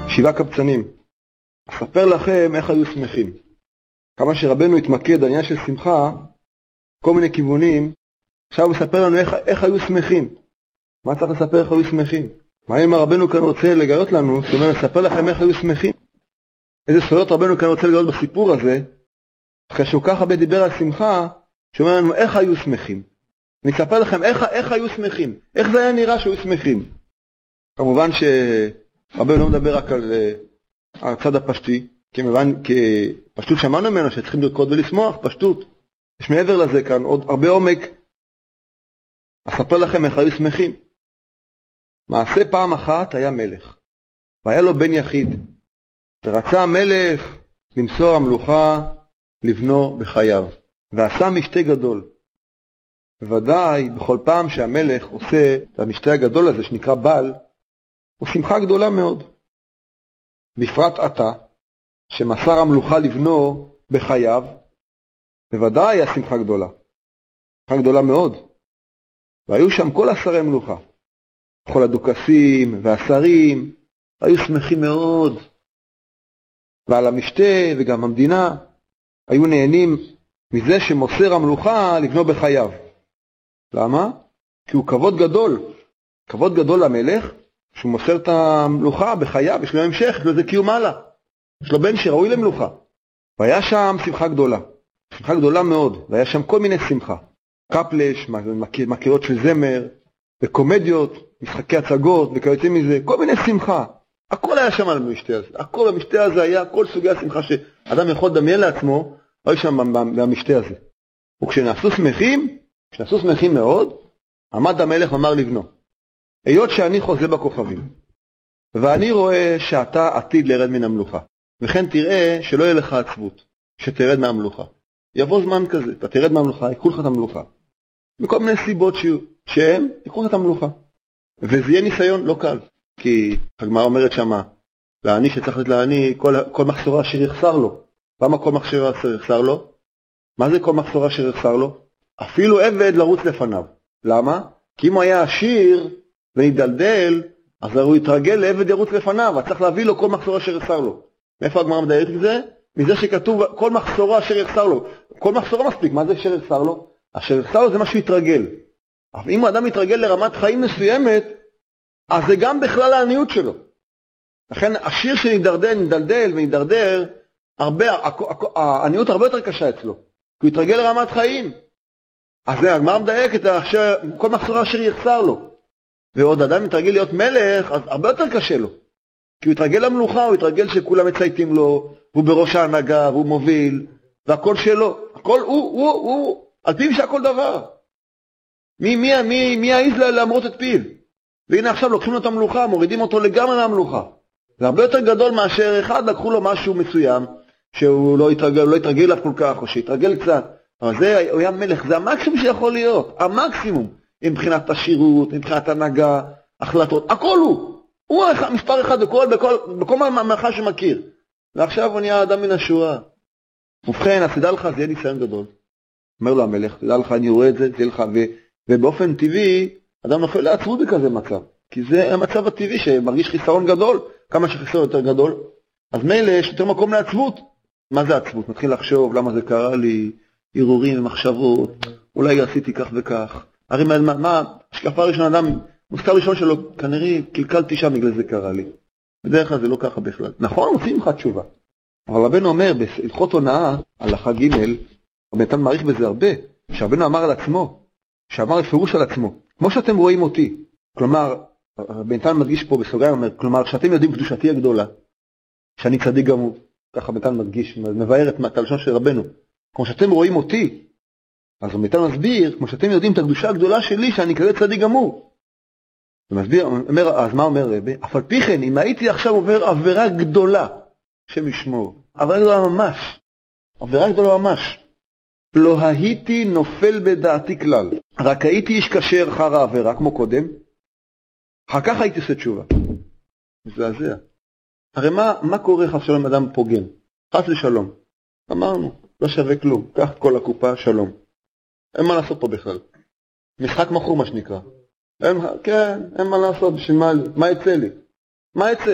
7 קבצנים. אספר לכם איך היו שמחים. כמה שרבנו התמקד העניין של שמחה, כל מיני כיוונים, עכשיו הוא מספר לנו איך היו שמחים. מה צריך לספר איך היו שמחים? מה אם רבנו כאן רוצה לגלות לנו? זאת אומרת, לספר לכם איך היו שמחים. איזה סודות רבנו כאן רוצה לגלות בסיפור הזה, אחרי שהוא ככה דיבר על שמחה, שאומר לנו איך היו שמחים. אני אספר לכם איך היו שמחים, איך זה היה נראה שהיו שמחים. כמובן שרבנו לא מדבר רק על הצד הפשטי, כי פשטות שמענו ממנו שצריכים לרקוד ולשמוח, פשטות. יש מעבר לזה כאן עוד הרבה עומק. אספר לכם איך היו שמחים. מעשה פעם אחת היה מלך, והיה לו בן יחיד, ורצה המלך למסור המלוכה לבנו בחייו, ועשה משתה גדול. בוודאי בכל פעם שהמלך עושה את המשתה הגדול הזה שנקרא בל, הוא שמחה גדולה מאוד. בפרט עתה, שמסר המלוכה לבנו בחייו, בוודאי היה שמחה גדולה. שמחה גדולה מאוד. והיו שם כל השרי מלוכה. כל הדוכסים והשרים היו שמחים מאוד. ועל המשתה וגם המדינה היו נהנים מזה שמוסר המלוכה לבנו בחייו. למה? כי הוא כבוד גדול. כבוד גדול למלך, שהוא מוסר את המלוכה בחייו, יש לו המשך, יש לו זה קיום הלאה. יש לו בן שראוי למלוכה. והיה שם שמחה גדולה. שמחה גדולה מאוד. והיה שם כל מיני שמחה. קפלש, מקהלות של זמר, וקומדיות, משחקי הצגות, וכיוצא מזה, כל מיני שמחה. הכל היה שם על המשתה הזה. הכל במשתה הזה היה כל סוגי השמחה שאדם יכול לדמיין לעצמו, היה שם במשתה הזה. וכשנעשו שמחים מאוד, עמד המלך ואמר לבנו, היות שאני חוזה בכוכבים, ואני רואה שאתה עתיד לרד מן המלוכה, וכן תראה שלא יהיה לך עצבות, שתרד מהמלוכה. יבוא זמן כזה, אתה תרד מהמלוכה, יקחו לך את המלוכה. מכל מיני סיבות שהם יקחו לך את המלוכה. וזה יהיה ניסיון לא קל, כי הגמרא אומרת שמה, לעני שצריך לתת לעני, כל מחסורה אשר יחסר לו. למה כל מחסורה אשר יחסר לו? מה זה כל מחסורה אשר יחסר לו? אפילו עבד לרוץ לפניו. למה? כי אם הוא היה עשיר ונדלדל, אז הוא יתרגל לעבד ירוץ לפניו, אז צריך להביא לו כל מחסורה אשר יחסר לו. מאיפה הגמרא מדייקת את זה? מזה שכתוב כל מחסורה אשר יחסר לו. כל מחסורה מספיק, מה זה אשר יחסר לו? אשר יחסר לו זה מה שהוא יתרגל. אבל אם האדם יתרגל לרמת חיים מסוימת, אז זה גם בכלל העניות שלו. לכן עשיר שנדלדל ונדרדר, העניות הרבה יותר קשה אצלו. כי הוא יתרגל לרמת חיים. אז זה הגמרא מדייקת, כל מחסורה אשר יחסר לו. ועוד אדם יתרגל להיות מלך, אז הרבה יותר קשה לו. כי הוא יתרגל למלוכה, הוא יתרגל שכולם מצייתים לו, והוא בראש ההנהגה, והוא מוביל, והכל שלו. הכל הוא, על פיו שהכל דבר. מי יעז להמרות את פיו? והנה עכשיו לוקחים לו את המלוכה, מורידים אותו לגמרי מהמלוכה. זה הרבה יותר גדול מאשר אחד, לקחו לו משהו מסוים, שהוא לא יתרגל אליו כל כך, או שיתרגל קצת. אבל זה, הוא היה מלך, זה המקסימום שיכול להיות, המקסימום. מבחינת השירות, מבחינת הנהגה, החלטות, הכל הוא. הוא מספר אחד בכל מהמלכה שמכיר. ועכשיו הוא נהיה אדם מן השורה. ובכן, אז תדע לך, זה יהיה ניסיון גדול. אומר לו המלך, תדע לך, אני רואה את זה, תדע לך, ובאופן טבעי, אדם נופל לעצבות בכזה מצב. כי זה המצב הטבעי שמרגיש חיסרון גדול, כמה שחיסרון יותר גדול. אז מילא יש יותר מקום לעצבות. מה זה עצבות? מתחיל לחשוב למה זה קרה לי, ערעורים ומחשבות, אולי עשיתי כך וכך. הרי מה, השקפה ראשון אדם, מוזכר ראשון שלו, כנראה קלקלתי שם בגלל זה קרה לי. בדרך כלל זה לא ככה בכלל. נכון, עושים לך תשובה. אבל רבנו אומר, בהלכות הונאה, הלכה ג' רבנו מעריך בזה הרבה, שרבנו אמר על עצמו, שאמר בפירוש על עצמו, כמו שאתם רואים אותי, כלומר, רבנו מדגיש פה בסוגריים, אומר, כלומר, שאתם יודעים קדושתי הגדולה, שאני צדיק גמור, ככה רבנו מדגיש, מבאר את הלשון של רבנו, כמו שאתם רואים אותי, אז רבנו מסביר, כמו שאתם יודעים את הקדושה הגדולה שלי, שאני כזה צדיק גמור. ומסביר, אז מה אומר רבי? אף על פי כן, אם הייתי עכשיו עובר עבירה גדולה, שם ישמור, עבירה גדולה ממש, עבירה גדולה ממש, לא הייתי נופל בדעתי כלל, רק הייתי איש כשר אחר העבירה, כמו קודם, אחר כך הייתי עושה תשובה. מזעזע. הרי מה קורה חס ושלום אדם פוגם? חס ושלום. אמרנו, לא שווה כלום, קח את כל הקופה, שלום. אין מה לעשות פה בכלל. משחק מכור מה שנקרא. אין מה לעשות בשביל מה יצא לי? מה יצא?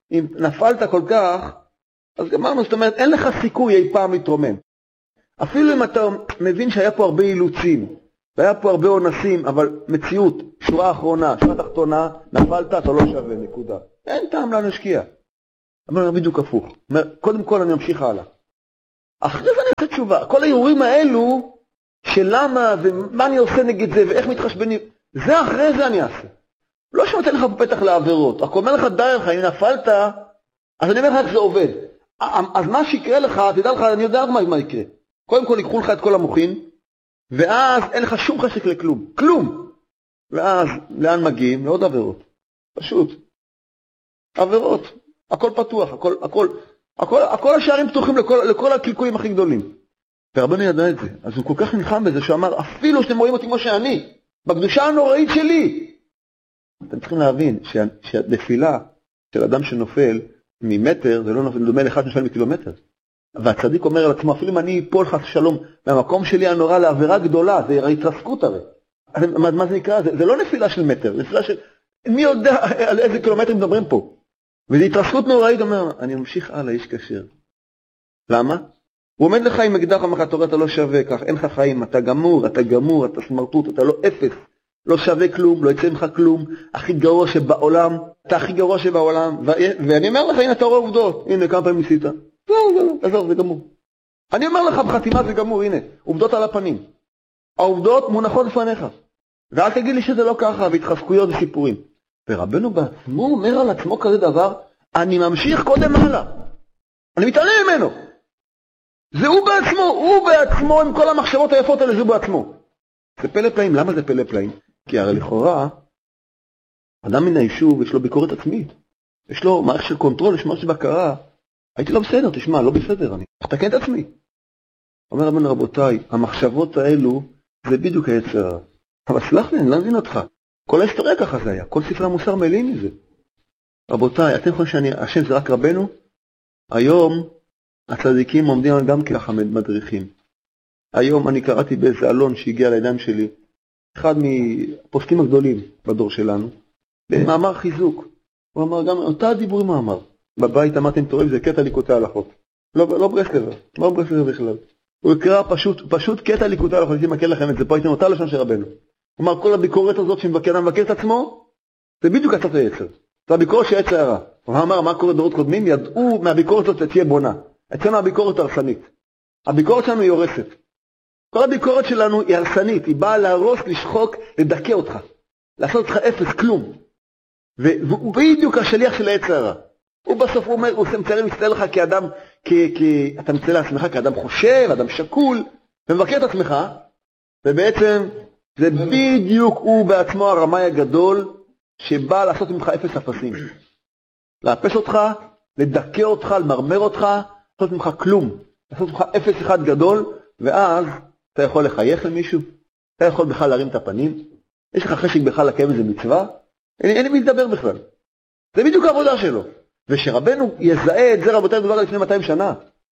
אם נפלת כל כך, אז גמרנו, זאת אומרת, אין לך סיכוי אי פעם להתרומם. אפילו אם אתה מבין שהיה פה הרבה אילוצים, והיה פה הרבה אונסים, אבל מציאות, שורה אחרונה, שורה תחתונה, נפלת, אתה לא שווה, נקודה. אין טעם להשקיע. אבל בדיוק הפוך. קודם כל אני ממשיך הלאה. אחרי זה אני אעשה תשובה. כל האירועים האלו, של למה ומה אני עושה נגד זה, ואיך מתחשבנים, זה אחרי זה אני אעשה. לא שנותן לך פתח לעבירות, רק אומר לך, די לך, אם נפלת, אז אני אומר לך איך זה עובד. אז מה שיקרה לך, תדע לך, אני יודע מה יקרה. קודם כל ייקחו לך את כל המוחין, ואז אין לך שום חשק לכלום. כלום! ואז לאן מגיעים? לעוד עבירות. פשוט. עבירות. הכל פתוח, הכל השערים פתוחים לכל הקלקולים הכי גדולים. ורבנו ידע את זה. אז הוא כל כך נלחם בזה, שהוא אמר, אפילו שאתם רואים אותי כמו שאני, בקדושה הנוראית שלי. אתם צריכים להבין שהנפילה של אדם שנופל ממטר, זה לא נופל, דומה לאחד שנופל מקילומטר. והצדיק אומר על עצמו, אפילו אם אני אפול חס שלום מהמקום שלי הנורא לעבירה גדולה, זה התרסקות הרי. מה זה נקרא? זה לא נפילה של מטר, זה נפילה של... מי יודע על איזה קילומטרים מדברים פה? וזה התרסקות נוראית, אומר, אני ממשיך הלאה, איש כשר. למה? הוא עומד לך עם אקדח, אמר לך, תורה, אתה לא שווה כך, אין לך חיים, אתה גמור, אתה סמרטוט, אתה לא אפס, לא שווה כלום, לא יצא ממך כלום, הכי גרוע שבעולם, אתה הכי גרוע שבעולם, ואני אומר לך, הנה אתה רואה עובדות, הנה כמה פעמים ניסית. עזוב, זה גמור. אני אומר לך, בחתימה זה גמור, הנה, עובדות על הפנים. העובדות מונחות לפניך. ואל תגיד לי שזה לא ככה, והתחזקויות וסיפורים. ורבנו בעצמו אומר על עצמו כזה דבר, אני ממשיך קודם הלאה. אני מתעלם ממנו. זה הוא בעצמו, עם כל המחשבות היפות האלה, זה בעצמו. זה פלא פלאים. למה זה פלא פלאים? כי הרי לכאורה, אדם מן היישוב יש לו ביקורת עצמית. יש לו מערכת של קונטרול, יש מערכת של בקרה. הייתי לא בסדר, תשמע, לא בסדר, אני אתקן את עצמי. אומר רבנו, רבותיי, המחשבות האלו, זה בדיוק היצר. אבל סלח לי, אני לא מבין אותך. כל ההיסטוריה ככה זה היה, כל ספרי המוסר מלאים מזה. רבותיי, אתם חושבים שהשם זה רק רבנו? היום הצדיקים עומדים גם ככה מדריכים. היום אני קראתי באיזה אלון שהגיע לידיים שלי, אחד מהפוסקים הגדולים בדור שלנו, במאמר חיזוק. הוא אמר גם, אותה דיבורים הוא אמר. בבית אמרתם תורים, זה קטע ליקוטי הלכות. לא ברסלבר בכלל. הוא יקרא פשוט קטע ליקוטי הלכות, הייתי מכיר לכם את זה פה, הייתם אותה לשון של רבנו. הוא אמר, כל הביקורת הזאת שמבקר את עצמו, זה בדיוק עצת היצר. זה הביקורת של היצר הרע. הוא אמר, מה קורה דורות קודמים? ידעו מהביקורת הזאת תהיה בונה. אצלנו הביקורת הרסנית. הביקורת שלנו היא הורסת. כל הביקורת שלנו היא הרסנית, היא באה להרוס, לשחוק, לדכא אותך. לעשות אותך אפס, כלום. והוא בדיוק השליח של היצר הרע. הוא בסוף אומר, הוא מצטער לך כאדם, אתה מצטער לעצמך כאדם חושב, אדם שקול, ומבקר את עצמך, ובעצם זה בדיוק הוא בעצמו הרמאי הגדול, שבא לעשות ממך אפס אפסים. לאפס אותך, לדכא אותך, למרמר אותך, לעשות ממך כלום, לעשות ממך אפס אחד גדול, ואז אתה יכול לחייך למישהו, אתה יכול בכלל להרים את הפנים, יש לך חשק בכלל לקיים איזה מצווה, אין לי מי לדבר בכלל. זה בדיוק העבודה שלו. ושרבנו יזהה את זה, רבותיי, מדובר לפני 200 שנה.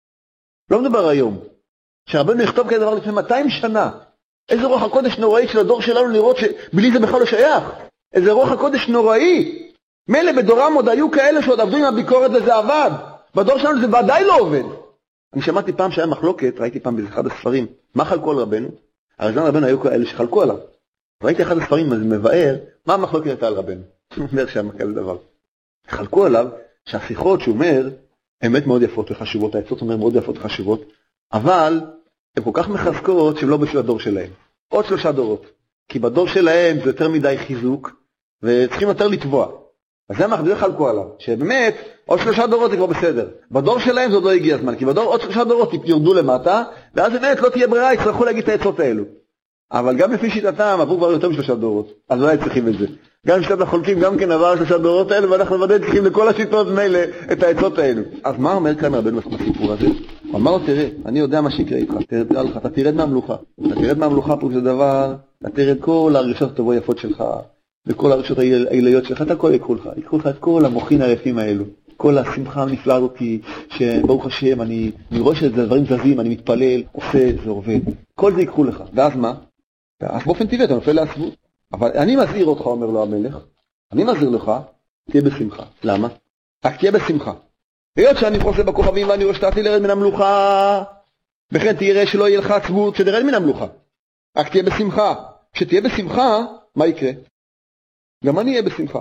לא מדובר היום. שרבנו יכתוב כזה דבר לפני 200 שנה. איזה רוח הקודש נוראי של הדור שלנו לראות שבלי זה בכלל לא שייך. איזה רוח הקודש נוראי. מילא בדורם עוד היו כאלה שעוד עבדו עם הביקורת וזה עבד. בדור שלנו זה ודאי לא עובד. אני שמעתי פעם שהיה מחלוקת, ראיתי פעם באחד הספרים, מה חלקו על רבנו? הרי זמן רבנו היו כאלה שחלקו עליו. ראיתי אחד הספרים, אז מבאר, מה המחלוקת הייתה על רבנו? הוא אומר שם כזה דבר. חלקו עליו שהשיחות שהוא אומר, הן באמת מאוד יפות וחשובות, העצות אומר מאוד יפות וחשובות, אבל הן כל כך מחזקות שהן לא בשביל הדור שלהם. עוד 3 דורות. כי בדור שלהם זה יותר מדי חיזוק, וצריכים יותר לתבוע. אז זה המחדיר חלקו עליו, שבאמת עוד 3 דורות זה כבר בסדר. בדור שלהם זה עוד לא הגיע הזמן, כי בדור עוד 3 דורות ירדו למטה, ואז באמת לא תהיה ברירה, יצטרכו להגיד את העצות האלו. אבל גם לפי שיטתם עברו כבר יותר מ3 דורות, אז לא צריכים את זה. גם שיטת החולקים גם כן עבר 3 דורות האלו, ואנחנו ודאי צריכים לכל השיטות מילא את העצות האלו. אז מה אומר כאן רבנו בסיפור הזה? הוא אמר לו, תראה, אני יודע מה שיקרה איתך, אתה תרד מהמלוכה. אתה תרד מהמלוכה פה זה דבר, אתה תרד כל הרגשות הטובות יפות שלך, וכל הרגשות העיליות שלך, אתה כל יקחו לך את כל המוחין היפים האלו. כל השמחה הנפלאה הזאת, שברוך השם, אני רואה שזה דברים זזים, אני מתפלל, עושה, זה עובד. כל זה יקחו לך. ואז מה? אז באופן טבעי אתה נופל לעצבות. אבל אני מזהיר אותך, אומר לו המלך, אני מזהיר לך, תהיה בשמחה. למה? רק תהיה בשמחה. היות שאני חוסה בכוכבים ואני רואה שתעתי לרד מן המלוכה, וכן תראה שלא יהיה לך עצבות שתרד מן המלוכה. רק תהיה בשמחה. כשתהיה בשמחה, מה יקרה? גם אני אהיה בשמחה.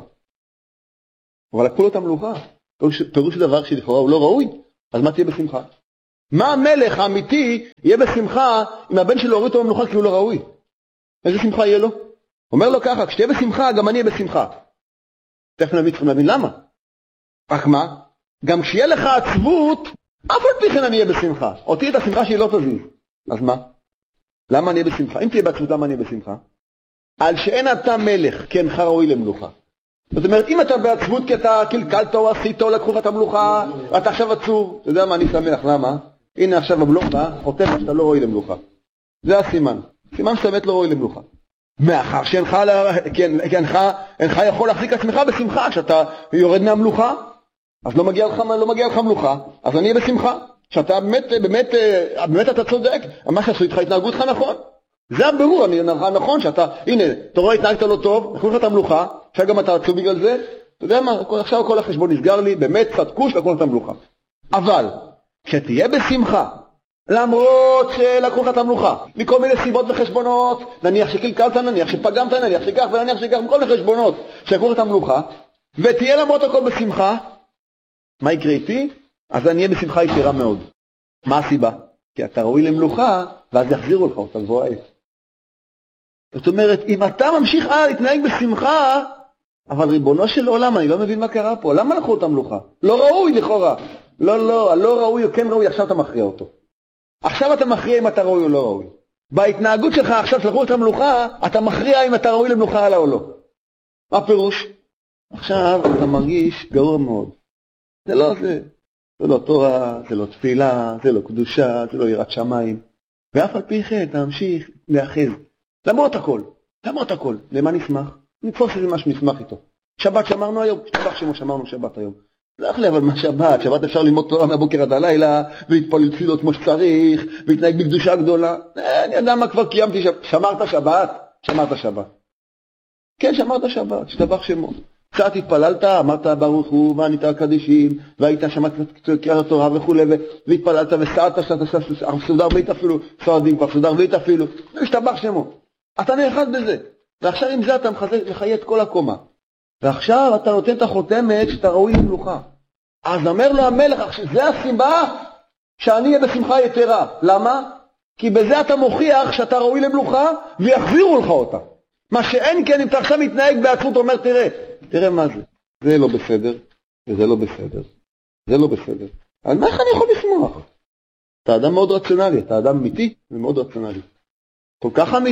אבל לקחו לו את המלוכה. פירוש דבר שלכאורה הוא לא ראוי, אז מה תהיה בשמחה? מה המלך האמיתי יהיה בשמחה אם הבן שלו הוריד אותו במלוכה כי הוא לא ראוי? איזה שמחה יהיה לו? אומר לו ככה, כשתהיה בשמחה, גם אני אהיה בשמחה. תכף צריכים להבין למה. רק מה? גם כשיהיה לך עצבות, אף על פי כן אני אהיה בשמחה. אותי את השמחה שהיא לא תזיז. אז מה? למה אני אהיה בשמחה? אם תהיה בעצבות, למה אני אהיה בשמחה? על שאין אתה מלך, כי אינך ראוי למלוכה. זאת אומרת, אם אתה בעצבות כי אתה קלקלת או עשית או לקחו לך את המלוכה, ואתה עכשיו עצוב, אתה יודע מה אני שמח, למה? הנה עכשיו המלוכה, חותם שאתה לא ראוי למלוכה. זה הסימן. סימן שאתה באמת לא ראוי למלוכה. מאחר שאינך יכול להחזיק עצמך בשמחה, כשאתה יורד מהמלוכה, אז לא מגיע לך מלוכה, אז אני אהיה בשמחה. שאתה באמת אתה צודק, מה שעשו איתך התנהגו איתך נכון. זה הבירור, נכון שאתה, הנה, אתה רואה התנהגת לא טוב, לקחו לך את המלוכה, עכשיו גם אתה עצוב בגלל זה, אתה יודע מה, עכשיו כל החשבון נסגר לי, באמת צדקו שלקחו לך את המלוכה. אבל, כשתהיה בשמחה, למרות שלקחו לך את המלוכה, מכל מיני סיבות וחשבונות, נניח שקלקלת, נניח שפגמת, נניח שכך ונניח שכך, מכל מיני חשבונות שלקחו לך את המלוכה, ותהיה למרות הכל בשמחה, מה יקרה איתי? אז אני אהיה בשמחה יתרה מאוד. מה הסיבה? כי אתה ראוי למלוכה, ואז יחזירו לך אותה לבוא העת. זאת אומרת, אם אתה ממשיך להתנהג בשמחה, אבל ריבונו של עולם, אני לא מבין מה קרה פה. למה לקחו את המלוכה? לא ראוי לכאורה. לא, הלא ראוי או כן ראוי, עכשיו אתה מכריע אותו. עכשיו אתה מכריע אם אתה ראוי או לא ראוי. בהתנהגות שלך עכשיו שלקחו את המלוכה, אתה מכריע אם אתה ראוי למלוכה עלה או לא. מה הפירוש? עכשיו אתה מרגיש גרוע מאוד. זה לא זה. זה לא תורה, זה לא תפילה, זה לא קדושה, זה לא יראת שמיים. ואף על פי כן, תמשיך להאחז. למרות הכל. למה נשמח? נתפוס איזה משהו נשמח איתו. שבת שמרנו היום, שבת שמרנו שבת היום. לא אחלה, אבל מה שבת? שבת אפשר ללמוד תורה מהבוקר עד הלילה, ולהתפלל תפילות כמו שצריך, ולהתנהג בקדושה גדולה. אני יודע מה כבר קיימתי, שמרת שבת. כן, שמרת שבת, שתבח שמו. קצת התפללת, אמרת ברוך הוא, וענית קדישים, והיית שמעת קריאת התורה וכו', והתפללת וסעדת, סודר בית אפילו, סועדים כבר סודר בית אפילו, והשתבח שמו. אתה נאחד בזה, ועכשיו עם זה אתה מחיה את כל הקומה. ועכשיו אתה נותן את החותמת שאתה ראוי למלוכה. אז אומר לו המלך, זה הסיבה שאני אהיה בשמחה יתרה. למה? כי בזה אתה מוכיח שאתה ראוי למלוכה, ויחזירו לך אותה. מה שאין כן, אם אתה עכשיו מתנהג בעצמות, אומר תראה מה זה. זה לא בסדר, וזה לא בסדר. זה לא בסדר. אז מה איך אני יכול לשמוח? אתה אדם מאוד רציונלי, אתה אדם אמיתי ומאוד רציונלי. כל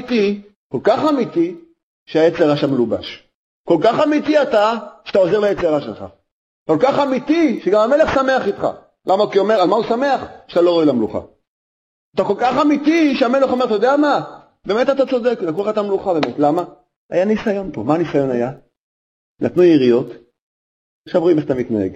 כך אמיתי שהיצר רע שם מלובש. כל כך אמיתי אתה שאתה עוזר ליצר רע שלך. כל כך אמיתי שגם המלך שמח איתך. למה? כי אומר, על מה הוא שמח? שאתה לא רואה למלוכה. אתה כל כך אמיתי שהמלך אומר, אתה יודע מה? באמת אתה צודק, לקחו לך את המלוכה באמת. למה? היה ניסיון פה. מה הניסיון היה? נתנו יריות, עכשיו רואים איך אתה מתנהג.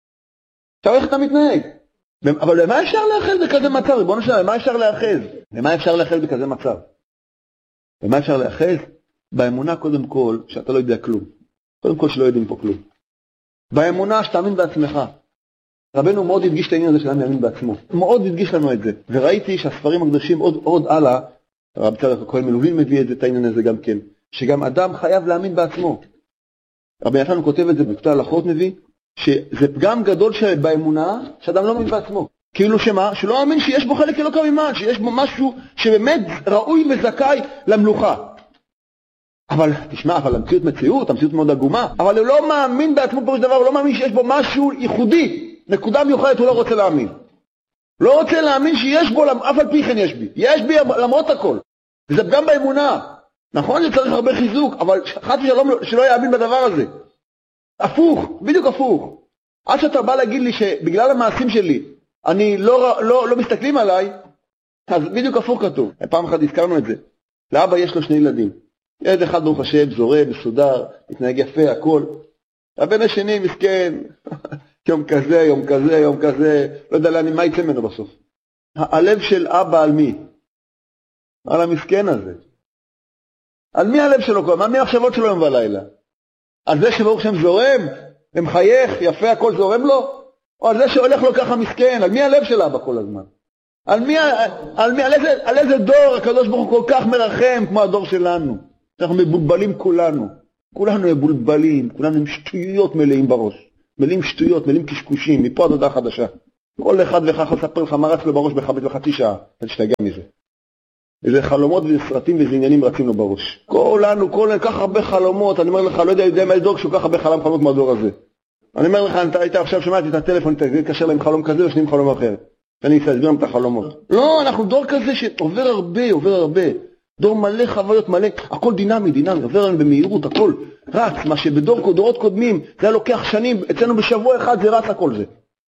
אבל למה אפשר לאחז בכזה מצב? ריבונו שלנו, למה אפשר לאחז? למה אפשר לאחז בכזה מצב? למה אפשר לאחז? באמונה קודם כל, שאתה לא יודע כלום. קודם כל שלא יודעים פה כלום. באמונה שתאמין בעצמך. רבנו מאוד הדגיש את העניין הזה שלנו להאמין בעצמו. מאוד הדגיש לנו את זה. וראיתי שהספרים הקדושים עוד הלאה, הרב צדוק הכהן מלובין מביא את העניין הזה גם כן, שגם אדם חייב להאמין בעצמו. רבי נתן כותב את זה בכתב הלכות מביא, שזה פגם גדול באמונה, שאדם לא מאמין בעצמו. כאילו שמה? שלא מאמין שיש בו חלק אלוקא ממעל, שיש בו משהו שבאמת ראוי וזכאי למלוכה. אבל תשמע, אבל המציאות מאוד עגומה, אבל הוא לא מאמין בעצמו פירוש דבר, הוא לא מאמין שיש בו משהו ייחודי, נקודה מיוחדת, הוא לא רוצה להאמין. לא רוצה להאמין שיש בו, אף על פי כן יש בי למרות הכל. וזה פגם באמונה. נכון שצריך הרבה חיזוק, אבל חד ושלום שלא יאמין בדבר הזה. הפוך, בדיוק הפוך. עד שאתה בא להגיד לי שבגלל המעשים שלי, אני לא מסתכלים עליי, אז בדיוק הפוך כתוב. פעם אחת הזכרנו את זה. לאבא יש לו 2 ילדים. ילד אחד ברוך השם, זורם, מסודר, מתנהג יפה, הכל. הבן השני מסכן, יום כזה, לא יודע מה יצא ממנו בסוף. הלב של אבא על מי? על המסכן הזה. על מי הלב שלו? מה המחשבות שלו יום ולילה? על זה שברוך השם זורם, ומחייך, יפה, הכל זורם לו? או על זה שהולך לו ככה מסכן? על מי הלב של אבא כל הזמן? על איזה דור הקדוש ברוך הוא כל כך מרחם כמו הדור שלנו? אנחנו מבולבלים כולנו. כולנו מבולבלים, כולנו עם שטויות מלאים בראש. מלאים שטויות, מלאים קשקושים, מפה עד הודעה חדשה. כל אחד ואחד לספר לך מה רץ לו בראש בחצי שעה. תשתגע מזה. איזה חלומות ואיזה סרטים ואיזה עניינים רצים לו בראש. כולנו, כך הרבה חלומות, אני אומר לך, לא יודע מה דור שהוא כך הרבה חלומות מהדור הזה. אני אומר לך, אתה היית עכשיו שמעתי את הטלפון, תתקשר להם חלום כזה או שניים חלום אחר. אני אסביר להם את החלומות. לא, אנחנו דור כזה שעובר הרבה. דור מלא חוויות, מלא, הכל דינמי, עובר לנו במהירות, הכל רץ, מה שבדורות קודמים, זה היה לוקח שנים, אצלנו בשבוע אחד זה רץ הכל זה.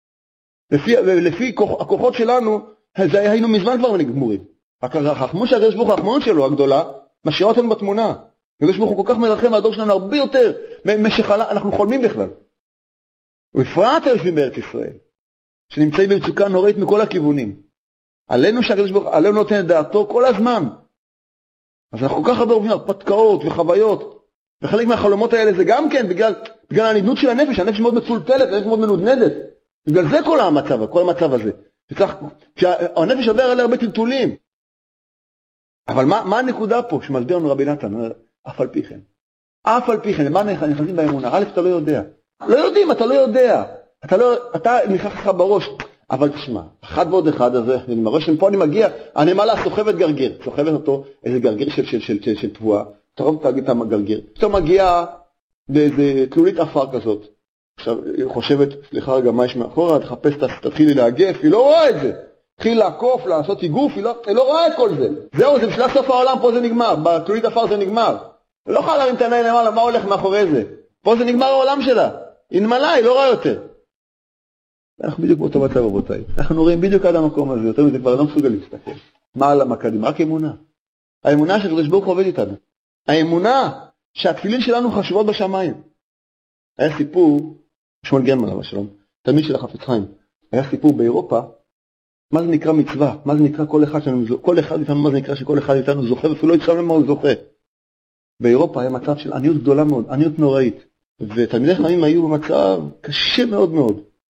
לפי הכוחות שלנו, היינו מזמן כבר גמורים. החכמות שהקדוש ברוך הוא, החכמות שלו הגדולה, משאירה אותנו בתמונה. הקדוש ברוך הוא כל כך מרחם, והדור שלנו הרבה יותר, אנחנו חולמים בכלל. ובפרט היושבים בארץ ישראל, שנמצאים במצוקה נוראית מכל הכיוונים. עלינו שהקדוש ברוך הוא, עלינו נותן את דעתו כל הזמן. אז אנחנו כל כך הרבה עוברים הרפתקאות וחוויות, וחלק מהחלומות האלה זה גם כן בגלל הנדנות של הנפש, הנפש מאוד מצולטלת, הנפש מאוד מנודנדת. בגלל זה כל המצב הזה. שהנפש עובר עליה הרבה טלטולים. אבל מה הנקודה פה שמסביר לנו רבי נתן? אף על פי כן, למה נכנסים באמונה? א', אתה לא יודע. לא יודעים, אתה לא יודע. אתה נכנס לך בראש. אבל תשמע, אחד ועוד אחד הזה, אני מראה שפה אני מגיע, הנמלה סוחבת גרגיר, סוחבת אותו איזה גרגיר של תבואה, תגיד את הגרגיר, פתאום מגיע באיזה תלולית אפר כזאת, עכשיו היא חושבת, סליחה רגע, מה יש מאחורה, תתחילי להגף, היא לא רואה את זה, תתחיל לעקוף, לעשות איגוף, היא לא רואה את כל זה, זהו, זה בשביל סוף העולם, פה זה נגמר, בתלולית אפר זה נגמר, היא לא יכולה להרים את העיניים למעלה, מה הולך מאחורי זה, פה זה נגמר העולם שלה, היא נמלה, היא לא רואה יותר. אנחנו בדיוק באותו מצב רבותיי, אנחנו רואים בדיוק עד המקום הזה, יותר מזה כבר לא מסוגל להסתכל. מה על המקדים? רק אמונה. האמונה שהקדוש ברוך הוא עובד איתנו. האמונה שהתפילין שלנו חשובות בשמיים. היה סיפור, שמואל גרמן עליו השלום, תלמיד של החפץ חיים, היה סיפור באירופה, מה זה נקרא מצווה, מה זה נקרא כל אחד איתנו, מה זה נקרא שכל אחד איתנו זוכה, ואפילו לא יצחם למה הוא זוכה. באירופה היה מצב של עניות גדולה מאוד, עניות נוראית, ותלמידי חיים היו במצב קשה מאוד מאוד.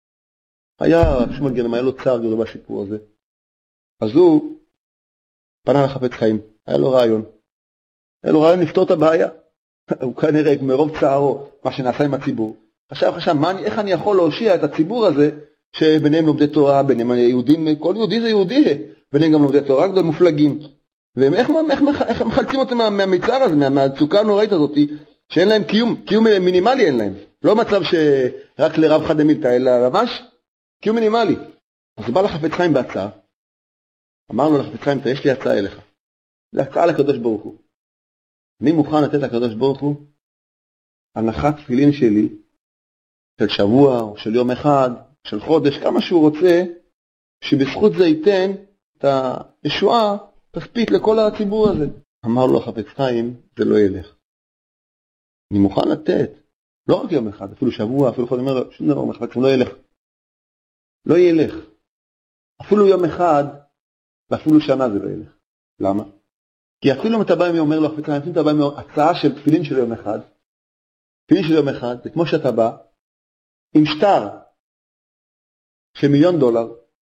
שמואל גרמן, היה לו צער גדול בסיפור הזה. אז הוא פנה לחפץ חיים, היה לו רעיון לפתור את הבעיה. הוא כנראה מרוב צערו, מה שנעשה עם הציבור. חשב, איך אני יכול להושיע את הציבור הזה, שביניהם לומדי תורה, ביניהם יהודים, כל יהודי זה יהודי, ביניהם גם לומדי תורה גדול מופלגים. ואיך מחלצים אותם מהמצער הזה, מהצוקה הנוראית הזאת, שאין להם קיום מינימלי אין להם. לא מצב שרק לרב חד דמילתא, אלא ממש קיום מינימלי. אז בא לחפץ חיים בהצעה, אמרנו לחפץ חיים, יש לי הצעה אליך. זה הצעה לקדוש ברוך הוא. אני מוכן לתת לקדוש ברוך הוא הנחת תפילין שלי, של שבוע או של יום אחד, של חודש, כמה שהוא רוצה, שבזכות זה ייתן את הישועה כספית לכל הציבור הזה. אמר לו החפץ חיים, זה לא ילך. אני מוכן לתת, לא רק יום אחד, אפילו שבוע, אפילו חודש, אומר, שום דבר מחפץ, לא ילך. לא ילך. אפילו יום אחד, ואפילו שנה זה לא ילך. למה? כי אפילו אם אתה בא אומר לו, אפילו אתה בא הצעה של תפילין של יום אחד, תפילין של יום אחד, זה כמו שאתה בא, עם שטר של $1,000,000,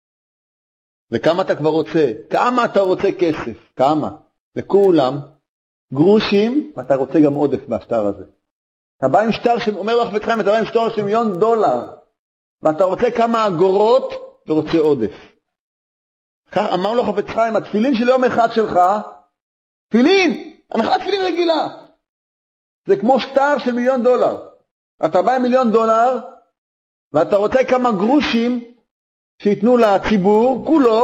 וכמה אתה כבר רוצה, כמה אתה רוצה כסף, כמה? לכולם, גרושים, ואתה רוצה גם עודף בשטר הזה. אתה בא עם שטר שאומר לך ותחיים, אתה בא עם שטר של $1,000,000, ואתה רוצה כמה אגורות, ורוצה עודף. כך אמר לו חפץ חיים, התפילין של יום אחד שלך, תפילין, הנחת תפילין רגילה. זה כמו שטר של $1,000,000. אתה בא עם $1,000,000, ואתה רוצה כמה גרושים, שיתנו לציבור, כולו,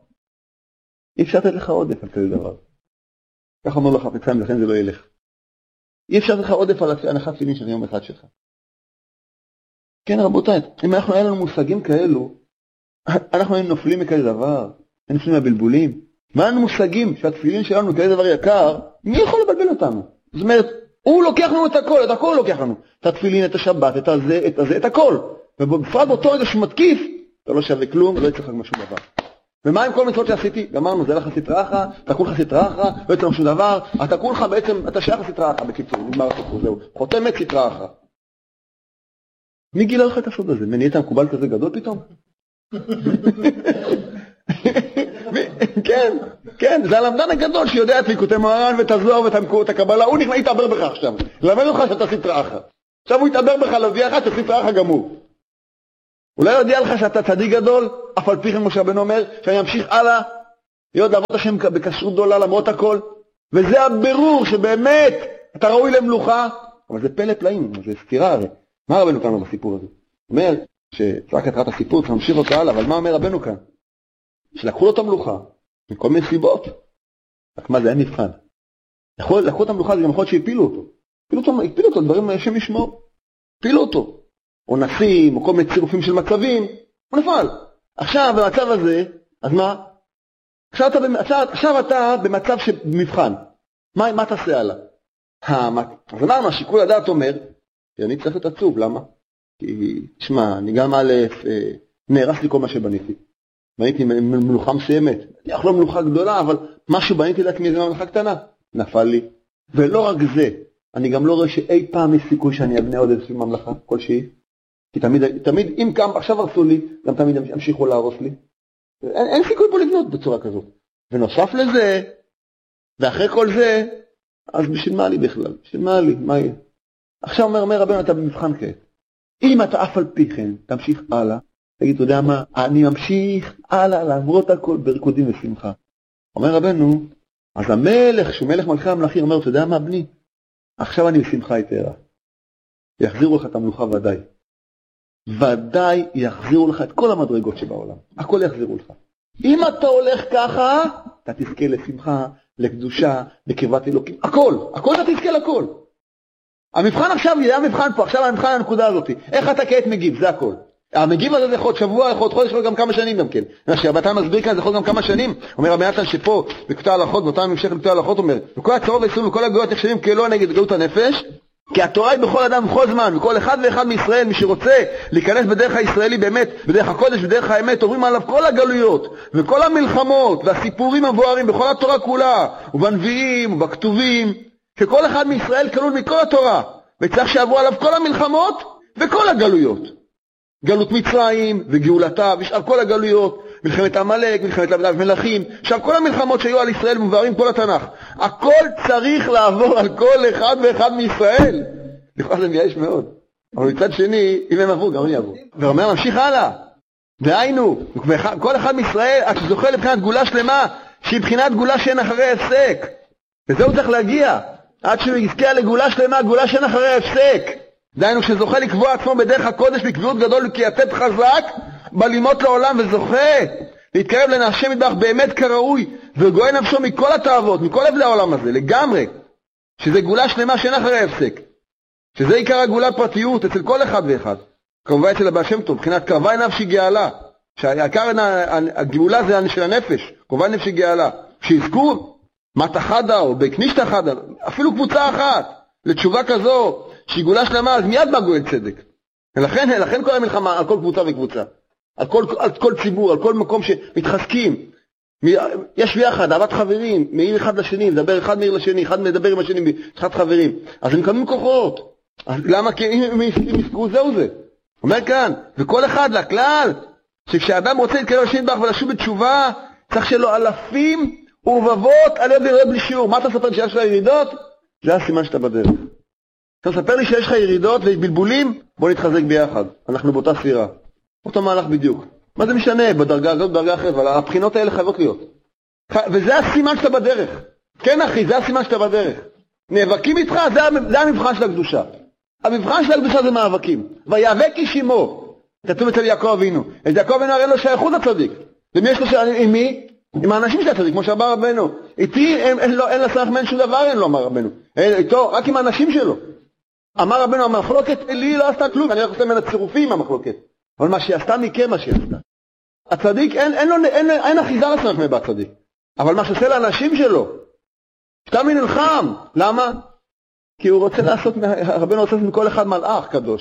אי אפשר לתת לך עודף על כזה דבר. כך אמר לו חפץ חיים, לכן זה לא ילך. אי אפשר לתת לך עודף על הנחת תפילין של יום אחד שלך. כן רבותיי, אם אנחנו היה לנו מושגים כאלו, אנחנו היינו נופלים מכזה דבר, היינו נופלים מהבלבולים. מה לנו מושגים שהתפילין שלנו כזה דבר יקר, מי יכול לבלבל אותנו? זאת אומרת, הוא לוקח לנו את הכל, הוא לוקח לנו. את התפילין, את השבת, את הזה, את הכל. ובפרט באותו רגע שמתקיף, אתה לא שווה כלום, לא יצטרך משהו דבר. ומה עם כל מצוות שעשיתי? גמרנו, זה לך סטרא אחרא, אתה כולך סטרא אחרא, לא יצטרך משהו דבר, אתה כולך בעצם, אתה שייך לסטרא אחרא בקיצור, נגמר הסיפור, זהו. חותמת סטרא אחרא. מי גילה לך את הסוד הזה? נהיית מקובל כזה גדול פתאום? כן, כן, זה הלמדן הגדול שיודע את ליקוטי מוהר"ן ואת הזוהר ואת הקבלה, הוא נכנס להתעבר בך עכשיו, למד אותך שאתה סטרא אחרא. עכשיו הוא יתעבר בך להודיע לך שאתה סטרא אחרא גמור. אולי יודיע לך שאתה צדיק גדול, אף על פי כן משה רבנו אומר שאני אמשיך הלאה, להיות לעבוד השם בכשרות גדולה למרות הכל, וזה הבירור שבאמת אתה ראוי למלוכה, אבל זה פלא פלאים, זה סתירה הרי. מה רבנו כאן בסיפור הזה? הוא אומר שצריך לקראת הסיפור, צריך להמשיך אותה הלאה, אבל מה אומר רבנו כאן? שלקחו לו את המלוכה, מכל מיני סיבות, רק מה זה אין מבחן. לקחו את המלוכה, זה גם יכול להיות שהפילו אותו. הפילו אותו, דברים השם ישמור. הפילו אותו. או נסים, או כל מיני צירופים של מצבים, הוא נפל. עכשיו, במצב הזה, אז מה? עכשיו אתה במצב של מבחן. מה תעשה הלאה? אז אמרנו, השיקול הדעת אומר, שאני צריך להיות עצוב, למה? כי, תשמע, אני גם נהרס לי כל מה שבניתי. בניתי מלוכה מסוימת. אני לא מלוכה גדולה, אבל מה שבניתי לעצמי זה מלוכה קטנה. נפל לי. ולא רק זה, אני גם לא רואה שאי פעם יש סיכוי שאני אבנה עוד איזושהי ממלכה כלשהי. כי תמיד, אם עכשיו הרסו לי, גם תמיד ימשיכו להרוס לי. אין סיכוי פה לבנות בצורה כזאת. ונוסף לזה, ואחרי כל זה, אז בשביל מה לי בכלל? בשביל מה לי? מה יהיה? עכשיו אומר רבנו, אתה במבחן כעת. אם אתה אף על פי כן, תמשיך הלאה, תגיד, אתה יודע מה? אני ממשיך הלאה, למרות הכל בריקודים ושמחה. אומר רבנו, אז המלך, שהוא מלך מלכי המלכים, אומר, אתה יודע מה בני? עכשיו אני בשמחה יתרה. יחזירו לך את המלוכה ודאי. ודאי יחזירו לך את כל המדרגות שבעולם. הכל יחזירו לך. אם אתה הולך ככה, אתה תזכה לשמחה, לקדושה, לקרבת אלוקים. הכל אתה תזכה לכל. המבחן עכשיו, זה המבחן פה, עכשיו המבחן הנקודה הזאת. איך אתה כעת מגיב, זה הכל. המגיב הזה זה יכול להיות שבוע, יכול להיות חודש, יכול להיות גם כמה שנים גם כן. כשהבטן מסביר כאן, זה יכול להיות גם כמה שנים. אומר רבי נתן שפה, בקטע הלכות, באותם המשך בקטע הלכות, אומר, וכל הצרות והאיסורים וכל הגאויות נחשבים כאלוה נגד גאות הנפש, כי התורה היא בכל אדם ובכל זמן, וכל אחד ואחד מישראל, מי שרוצה להיכנס בדרך הישראלי באמת, בדרך הקודש, בדרך האמת, עוברים עליו כל הגלויות, וכל המלחמות, והסיפורים המבוארים בכל התורה כולה, ובנביאים, ובכתובים, שכל אחד מישראל כלול מכל התורה, וצריך שעברו עליו כל המלחמות, וכל הגלויות. גלות מצרים, וגאולתה, ושאר כל הגלויות, מלחמת עמלק, מלחמת עבדה ומלכים, עכשיו כל המלחמות שהיו על ישראל מבוארים כל התנ"ך, הכל צריך לעבור על כל אחד ואחד מישראל. לכאורה זה מייאש מאוד, אבל מצד שני, אם הם עברו, גם אני אעבור. ואומר, ממשיך הלאה, דהיינו, כל אחד מישראל, עד שזוכה לבחינת גאולה שלמה, שהיא בחינת גאולה שאין אחרי הפסק, וזהו צריך להגיע, עד שהוא יזכה לגאולה שלמה, גאולה שאין אחרי הפסק. דהיינו שזוכה לקבוע עצמו בדרך הקודש בקביעות גדול וכיתת חזק בלימות לעולם, וזוכה להתקרב לנשם מטבח באמת כראוי, וגואל נפשו מכל התאוות, מכל אבלי העולם הזה, לגמרי, שזה גאולה שלמה שאין אחרי הפסק, שזה עיקר הגאולה פרטיות אצל כל אחד ואחד, כמובן אצל הבעל שם טוב, מבחינת קרבי נפשי גאלה, שהעיקר הגאולה זה של הנפש, קרבי נפשי גאלה, שיזכו מת חדה או בקנישת חדה, אפילו קבוצה אחת, לתשובה כזו, שהיא גאולה שלמה, אז מיד בא גואל צדק. ולכן כל המלחמה על כל קבוצה וקבוצה, על כל ציבור, על כל מקום שמתחזקים. יש ביחד, אהבת חברים, מעיר אחד לשני, מדבר אחד מעיר לשני, אחד מדבר עם השני, אחד חברים. אז הם מקבלים כוחות. אז למה? כי אם יזכרו זהו זה. אומר כאן, וכל אחד לכלל, שכשאדם רוצה להתקרב לשני נדבך ולשוב בתשובה, צריך שלו אלפים ורבבות על יד ירד בלי שיעור. מה אתה ספר שיש לך ירידות? זה הסימן שאתה בדרך. אתה מספר לי שיש לך ירידות ובלבולים, בוא נתחזק ביחד. אנחנו באותה ספירה. אותו מהלך בדיוק. מה זה משנה? בדרגה הזאת, בדרגה אחרת, אבל הבחינות האלה חייבות להיות. וזה הסימן שאתה בדרך. כן אחי, זה הסימן שאתה בדרך. נאבקים איתך, זה המבחן של הקדושה. המבחן של הקדושה זה מאבקים. ויאבק איש עמו. כתוב אצל יעקב אבינו. את יעקב אבינו הרי לו שייכות הצדיק. ומי יש לו שייכות? עם מי? עם האנשים של הצדיק, כמו שאמר רבנו. איתי אין לסמך מן שום דבר, אין לו, אמר רבנו. איתו, רק עם האנשים שלו. אמר רבנו, המחלוקת לי לא עשתה כלום, אני רק עושה מן הצירופים המחלוקת. אבל מה שהיא עשתה מכם, מה שהיא עשתה. הצדיק, אין אחיזה לסמך מבא הצדיק. אבל מה שעושה לאנשים שלו, סתם נלחם. למה? כי הוא רוצה לעשות, רבנו רוצה לעשות מכל אחד מלאך קדוש.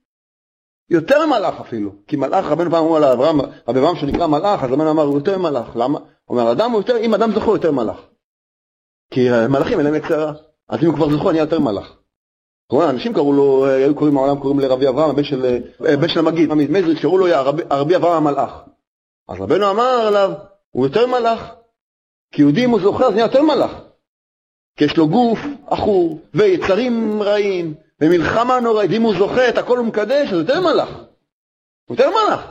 יותר ממלאך אפילו. כי מלאך, רבנו פעם אמרו על אברהם שנקרא מלאך, אז רבנו אמר, הוא יותר ממלאך. למה? הוא אומר, אדם הוא יותר, אם אדם זוכר יותר מלאך. כי מלאכים אין להם יצרה. אז אם הוא כבר זוכר, נהיה יותר מלאך. אנשים קראו לו, היו קוראים מהעולם, קוראים לרבי אברהם, הבן של המגיד, מזריק, קראו לו רבי אברהם המלאך. אז רבנו אמר עליו, הוא יותר מלאך, כי יהודי אם הוא זוכר, אז נהיה יותר מלאך. כי יש לו גוף אחור, ויצרים רעים, ומלחמה נוראית, אם הוא זוכר את הכל הוא מקדש, אז יותר מלאך. הוא יותר מלאך.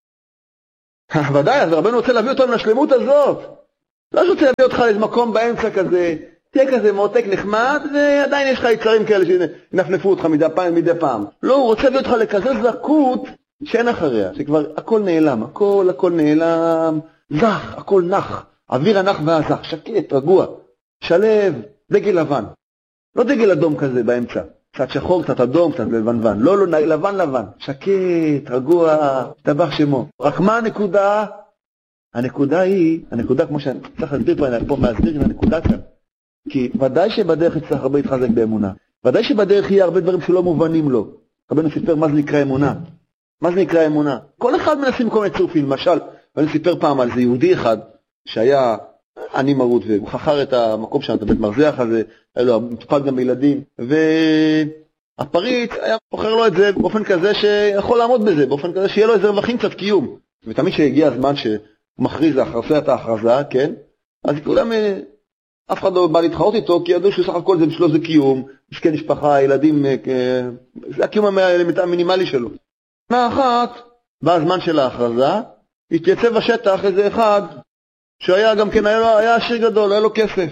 ודאי, אז רבנו רוצה להביא אותו לשלמות הזאת. לא רוצה להביא אותך לאיזה מקום באמצע כזה, תהיה כזה מותק נחמד, ועדיין יש לך יצרים כאלה שנפנפו אותך מדי פעם. לא, הוא רוצה להביא אותך לכזה זכות שאין אחריה, שכבר הכל נעלם, הכל נעלם, זך, הכל נח, אוויר הנח והזך, שקט, רגוע, שלב, דגל לבן. לא דגל אדום כזה באמצע, קצת שחור, קצת אדום, קצת לבן. לא, לבן, שקט, רגוע, תבח שמו. רק מה הנקודה? הנקודה כמו שאני צריך להסביר פה מהסביר, הנקודה כאן. כי ודאי שבדרך יצטרך הרבה להתחזק באמונה. ודאי שבדרך יהיה הרבה דברים שלא מובנים לו. רבנו סיפר מה זה נקרא אמונה. מה זה נקרא אמונה? כל אחד מנסים כל מיני צירופים. למשל, רבנו סיפר פעם על זה יהודי אחד שהיה עני מרות, והוא חכר את המקום שם, את הבית מרזח הזה, היה לו מטופל גם בילדים, והפריץ היה בוחר לו את זה באופן כזה שיכול לעמוד בזה, באופן כזה שיהיה לו איזה רווחים קצת קיום. ותמיד שהגיע הזמן שהוא מכריז עושה את ההכרזה, כן? אז כולם, אף אחד לא בא להתחרות איתו, כי ידעו שסך הכל זה בשלו זה קיום, משקי משפחה, ילדים, זה הקיום המינימלי שלו. שנה אחת, בזמן של ההכרזה, התייצב בשטח איזה אחד, שהיה גם כן, היה עשיר גדול, היה לו כסף,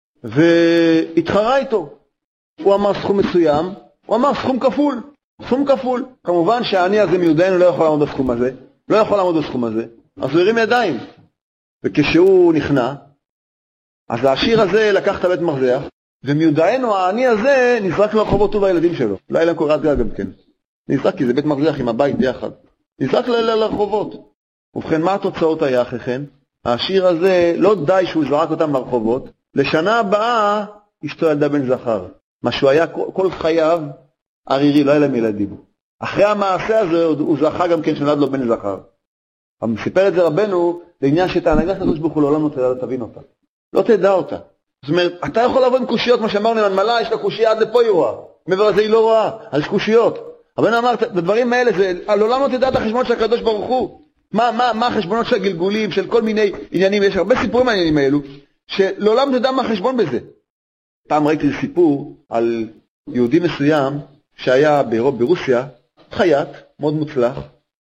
והתחרה איתו. הוא אמר סכום מסוים, הוא אמר סכום כפול. כמובן שהעני הזה מיודענו לא יכול לעמוד בסכום הזה, אז הוא הרים ידיים. וכשהוא נכנע, אז העשיר הזה לקח את הבית מרזח, ומיודענו העני הזה נזרק לרחובות הוא והילדים שלו. לא היה להם קורת גג גם כן. נזרק כי זה בית מרזח עם הבית ביחד. נזרק לרחובות. ובכן, מה התוצאות היה אחרי כן? העשיר הזה לא די שהוא זרק אותם לרחובות, לשנה הבאה אשתו ילדה בן זכר. מה שהוא היה כל חייו ערירי, לא היה להם ילדים. אחרי המעשה הזה הוא זכה גם כן שנולד לו בן זכר. אבל סיפר את זה רבנו לעניין שאת ההנהגה של הקדוש ברוך הוא לעולם לא תבין אותה. לא תדע אותה. זאת אומרת, אתה יכול לעבוד עם קושיות, מה שאמרנו, הנמלה יש לה קושיה עד לפה היא רואה. מעבר לזה היא לא רואה, אז יש קושיות. רבנו אמר, בדברים האלה, לעולם לא תדע את החשבונות של הקדוש ברוך הוא. מה החשבונות של הגלגולים, של כל מיני עניינים, יש הרבה סיפורים העניינים האלו, שלעולם תדע מה החשבון בזה. פעם ראיתי סיפור על יהודי מסוים, שהיה ברוסיה, חייט, מאוד מוצלח,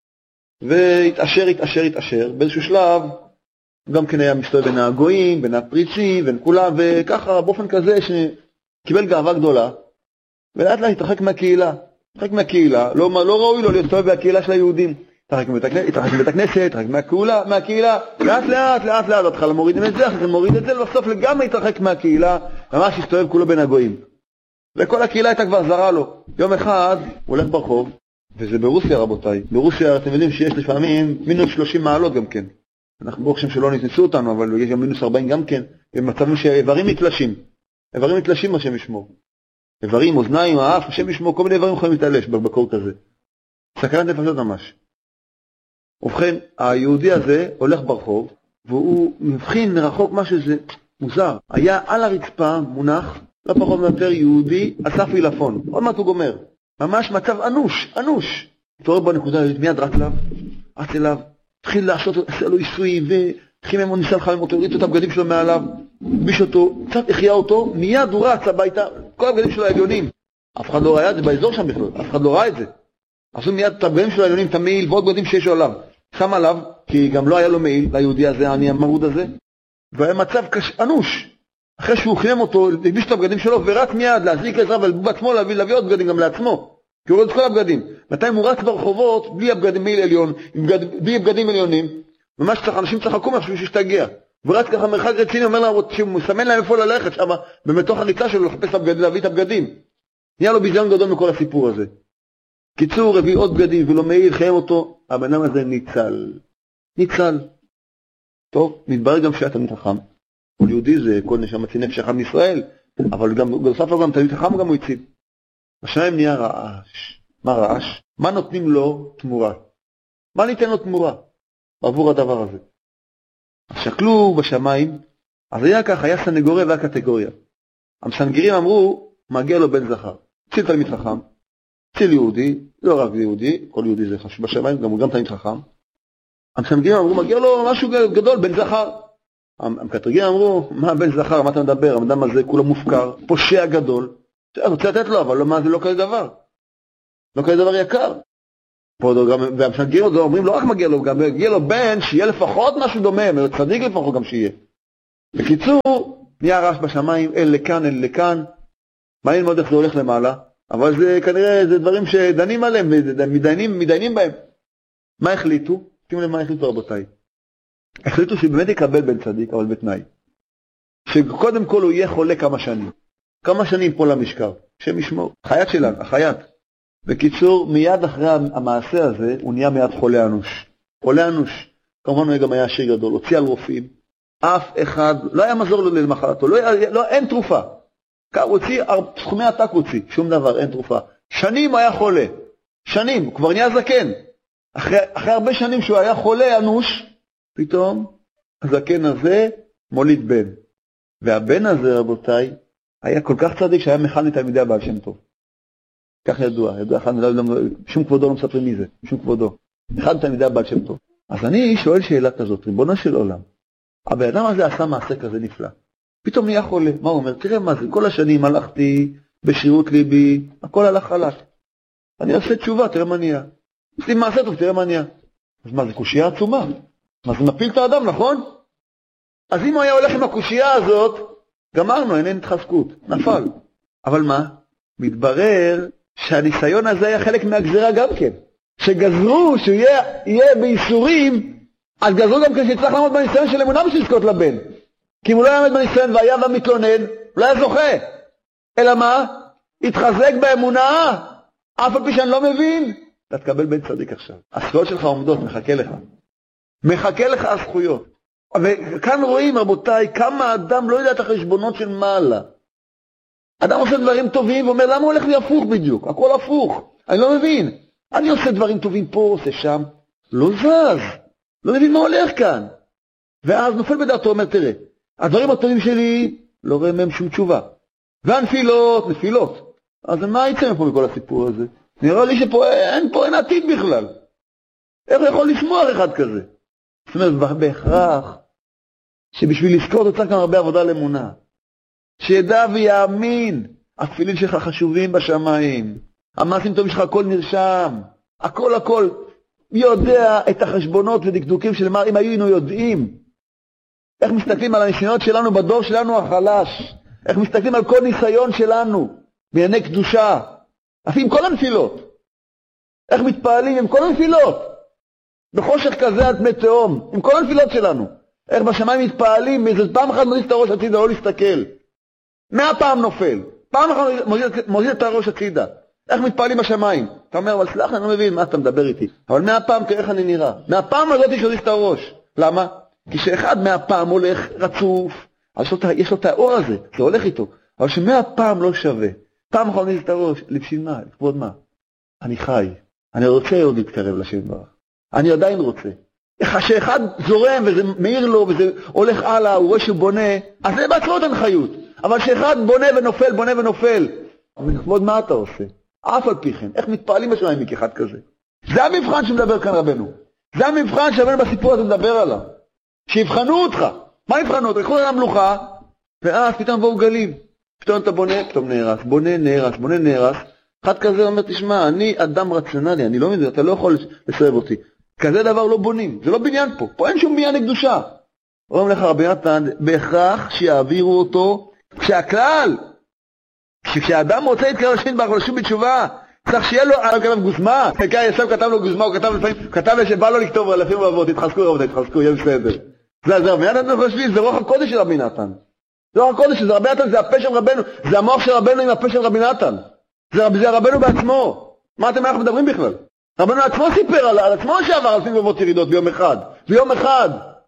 והתעשר, באיזשהו שלב, גם כן היה מסתובב בין הגויים, בין הפריצים, בין כולם, וככה באופן כזה שקיבל גאווה גדולה, ולאט לאט התרחק מהקהילה, לא ראוי לו להסתובב בקהילה של היהודים. התרחק מבית הכנסת, התרחק מהקהילה, לאט, התחלה מורידים את זה, אחרי מוריד את זה, ובסוף לגמרי התרחק מהקהילה, ממש הסתובב כולו בין הגויים. וכל הקהילה הייתה כבר זרה לו. יום אחד הוא הולך ברחוב, וזה ברוסיה רבותיי. ברוסיה אתם יודעים שיש לפעמים מינוס 30 מעלות גם כן. אנחנו ברוך שם שלא נכנסו אותנו, אבל יש גם מינוס 40 גם כן, במצבים שאיברים מתלשים השם ישמור. איברים, אוזניים, האף, השם ישמור, כל מיני איברים יכולים להתעלש בקור כזה. סכנת נפשות ממש. ובכן, היהודי הזה הולך ברחוב, והוא מבחין מרחוק משהו שזה מוזר. היה על הרצפה מונח, לא פחות מיותר יהודי, אסף עילפון. עוד מעט הוא גומר. ממש מצב אנוש. תורא בנקודה, מיד רץ אליו, התחיל לעשות לו עיסוי, וחימם ניסה לחמם אותו, הוריד את הבגדים שלו מעליו, ביש אותו, קצת החיה אותו, מיד הוא רץ הביתה, כל הבגדים שלו העליונים. אף אחד לא ראה את זה באזור שם בכלל, אף אחד לא ראה את זה. עשו מיד את הבגדים שלו העליונים, את המעיל, ועוד בגדים שיש לו עליו. שם עליו, כי גם לא היה לו מעיל, ליהודי הזה, העני המרוד הזה, והיה מצב אנוש. אחרי שהוא חימם אותו, הביש את הבגדים שלו, ורץ מיד להזעיק עזרה בעצמו, להביא עוד בגדים גם לעצמו. כי הוא רואה את כל הבגדים. מתי הוא רץ ברחובות, בלי הבגדים מעיל עליון, בלי בגדים עליונים, ממש אנשים צחקו משהו שישתגע. ורץ ככה מרחק רציני, אומר להם, שהוא מסמן להם איפה ללכת, שם, במתוך הריצה שלו, לחפש הבגדים, להביא את הבגדים. נהיה לו ביזיון גדול מכל הסיפור הזה. קיצור, הביא עוד בגדים, ולא מעיל, חיים אותו, הבן אדם הזה ניצל. טוב, מתברר גם שהיה תלמיד חכם. כל יהודי זה כל נשמה נפש אחד מישראל, אבל גם בנוסף לו גם תלמיד חכם גם הוא הציל. בשניים נהיה רעש. מה רעש? מה נותנים לו תמורה? מה ניתן לו תמורה עבור הדבר הזה? אז שקלו בשמיים, אז היה כך, היה סנגוריה והקטגוריה. המסנגרים אמרו, מגיע לו בן זכר. אצל תלמיד חכם, אצל יהודי, לא רק יהודי, כל יהודי זה חשוב בשמיים, גם תלמיד חכם. המקטרגים אמרו, מגיע לו משהו גדול, בן זכר. המקטרגים אמרו, מה בן זכר, מה אתה מדבר? האדם הזה כולו מופקר, פושע גדול. אני רוצה לתת לו, אבל לא, מה זה לא כזה דבר. לא כזה דבר יקר. והמקטרגים אומרים, לא רק מגיע לו, גם מגיע לו בן שיהיה לפחות משהו דומה, צדיק לפחות גם שיהיה. בקיצור, נהיה רעש בשמיים, אל לכאן, אל לכאן. מעניין מאוד איך זה הולך למעלה, אבל זה כנראה זה דברים שדנים עליהם, מדיינים בהם. מה החליטו? שימו למה החליטו רבותיי. החליטו שבאמת יקבל בן צדיק, אבל בתנאי. שקודם כל הוא יהיה חולה כמה שנים. כמה שנים פה למשכב. שם ישמור. חייט שלנו, החייט. בקיצור, מיד אחרי המעשה הזה, הוא נהיה מיד חולה אנוש. חולה אנוש. כמובן הוא גם היה שיר גדול, הוציא על רופאים. אף אחד, לא היה מזור לו למחלתו, אין תרופה. הוא הוציא, סכומי עתק הוציא, שום דבר, אין תרופה. שנים הוא היה חולה. שנים, הוא כבר נהיה זקן. אחרי הרבה שנים שהוא היה חולה אנוש, פתאום הזקן הזה מוליד בן. והבן הזה, רבותיי, היה כל כך צדיק שהיה מכן לתלמידי הבעל שם טוב. כך ידוע, שום כבודו לא מספרים מי זה, שום כבודו. אחד לתלמידי הבעל שם טוב. אז אני שואל שאלה כזאת, ריבונו של עולם, הבן אדם הזה עשה מעשה כזה נפלא. פתאום נהיה חולה. מה הוא אומר? תראה מה זה, כל השנים הלכתי בשירות ליבי, הכל הלך חלק. אני עושה תשובה, תראה מה נהיה. עושים מעשה טוב, תראה מה נהיה. אז מה, זה קושייה עצומה. מה, זה מפיל את האדם, נכון? אז אם הוא היה הולך עם הקושייה הזאת, גמרנו, אין התחזקות, נפל. אבל מה? מתברר שהניסיון הזה היה חלק מהגזירה גם כן. שגזרו שהוא יהיה בייסורים, אז גזרו גם כן שצריך לעמוד בניסיון של אמונה בשביל לזכות לבן. כי אם הוא לא יעמד בניסיון והיה ומתלונן, הוא לא היה זוכה. אלא מה? התחזק באמונה, אף על פי שאני לא מבין. אתה תקבל בן צדיק עכשיו. הזכויות שלך עומדות, מחכה לך. מחכה לך הזכויות. וכאן רואים, רבותיי, כמה אדם לא יודע את החשבונות של מעלה. אדם עושה דברים טובים ואומר, למה הוא הולך לי הפוך בדיוק? הכל הפוך. אני לא מבין. אני עושה דברים טובים פה, עושה שם. לא זז. לא מבין מה הולך כאן. ואז נופל בדעתו, אומר, תראה, הדברים הטובים שלי לא רואה מהם שום תשובה. והנפילות, נפילות. אז מה יצא מפה מכל הסיפור הזה? נראה לי שפה אין עתיד בכלל. איך הוא יכול לשמוח אחד כזה? זאת אומרת, בהכרח, שבשביל לזכות הוא צריך גם הרבה עבודה לאמונה. שידע ויאמין, התפילין שלך חשובים בשמיים. המעשים טובים שלך הכל נרשם. הכל. יודע את החשבונות ודקדוקים של מה, אם היינו יודעים. איך מסתכלים על הניסיונות שלנו בדור שלנו החלש. איך מסתכלים על כל ניסיון שלנו בענייני קדושה. אף עם כל הנפילות. איך מתפעלים עם כל הנפילות. בחושך כזה עד מי תהום. עם כל הנפילות שלנו. איך בשמיים מתפעלים, איזה פעם אחת מוזיז את הראש הצידה, לא להסתכל. 100 פעם נופל. פעם אחת מוזיז את הראש הצידה. איך מתפעלים בשמיים? אתה אומר, אבל סלח, אני לא מבין מה אתה מדבר איתי. אבל 100 פעם תראה איך אני נראה. 100 פעם הזאת יש את הראש. למה? כי שאחד 100 פעם הולך רצוף, אז יש לו את האור הזה, זה הולך איתו. אבל ש100 פעם לא שווה. פעם אחת מוזיז את הראש, לבשביל מה? לכבוד מה? אני חי. אני רוצה עוד להתקרב לשם ברך. אני עדיין רוצה. שאחד זורם וזה מאיר לו וזה הולך הלאה, הוא רואה שהוא בונה, אז זה בעצמו אין חיות. אבל שאחד בונה ונופל, אבל לכבוד מה אתה עושה? אף על פי כן, איך מתפעלים בשמיים מכאחד כזה? זה המבחן שמדבר כאן רבנו. זה המבחן שרבנו בסיפור הזה מדבר עליו. שיבחנו אותך. מה יבחנו אותך? יקחו למלוכה, ואז פתאום בואו גלים. פתאום אתה בונה, פתאום נהרס, בונה נהרס. אחד כזה אומר, תשמע, אני אדם רציונלי, אני לא מבין, אתה לא יכול לסרב אותי. כזה דבר לא בונים, זה לא בניין פה אין שום בניין לקדושה. אומרים לך רבי נתן, בהכרח שיעבירו אותו, כשהכלל, כשהאדם רוצה להתקרב לשם ברך ולשוב בתשובה, צריך שיהיה לו, כתב גוזמה, יסף כתב לו גוזמה, הוא כתב לפעמים, כתב שבא לו לכתוב אלפים רבות, תתחזקו רבותיי, תתחזקו, יהיה בסדר. זה רבי נתן חושבים, זה רוח הקודש של רבי נתן. זה רוח הקודש, זה רבי נתן, זה הפה של רבנו, זה המוח של רבנו עם הפה של רבי נתן. זה רבנו בעצמו. מה אתם אנחנו מדברים בכלל? רבנו עצמו סיפר על עצמו שעבר אלפים רבות ירידות ביום אחד.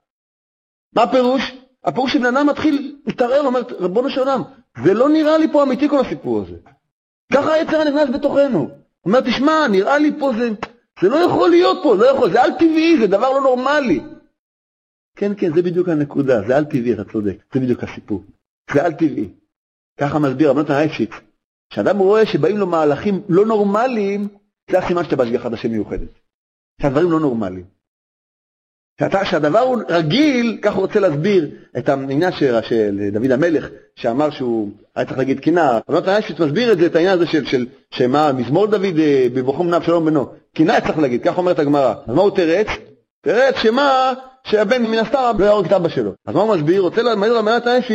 מה הפירוש? הפירוש שבן אדם מתחיל להתערער, אומר, רבונו של עולם, זה לא נראה לי פה אמיתי כל הסיפור הזה. ככה היצר נכנס בתוכנו. אומר, תשמע, נראה לי פה זה לא יכול להיות פה, זה על טבעי, זה דבר לא נורמלי. כן, זה בדיוק הנקודה, זה על טבעי, אתה צודק, זה בדיוק הסיפור. זה על טבעי. ככה מסביר רבי נתן הייפשיץ, כשאדם רואה שבאים לו מהלכים לא נורמליים, זה הסימן שאתה בהשגחת השם מיוחדת. שהדברים לא נורמליים. שהדבר הוא רגיל, כך הוא רוצה להסביר את העניין של דוד המלך, שאמר שהוא היה צריך להגיד קינה. אבל אתה מסביר את זה, את העניין הזה של שמה, מזמור דוד בברכו בנו אבשלום בנו. קינה צריך להגיד, כך אומרת הגמרא. אז מה הוא תרץ? תרץ שהבן מן הסתם לא יהרוג את אבא שלו. אז מה הוא מסביר? רוצה להסביר למעט האש